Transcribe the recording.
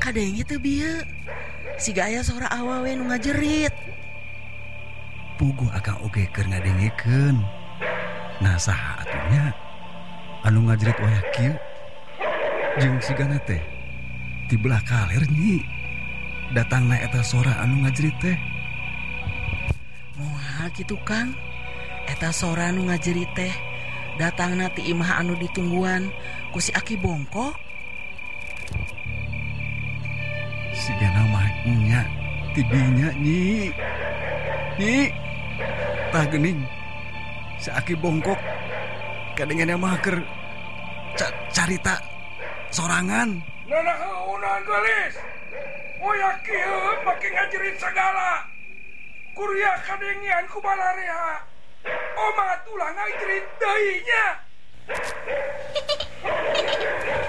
kadenge teu bieu. Siga aya sora awawe nu ngajerit. Puguh akang oge keur ngadengekeun. Nah saha atunya anu ngajerit wayah kieu? Jeung sigana teh ti belah kaler nyi. Datangna eta sora anu ngajerit teh. Moal kitu Kang. Eta sora anu ngajerit teh datangna ti imah anu ditungguan ku si Aki Bongkok. Sigana mah nya ti dinya nyi. Nyi, tah geuning si Aki Bongkok kadengena mah keur carita sorangan. Nanahaeunan gelis. Moyak kieu make ngajerit segala. Kuria kadengian ku balareha. Oma tulang ngajerit deui nya.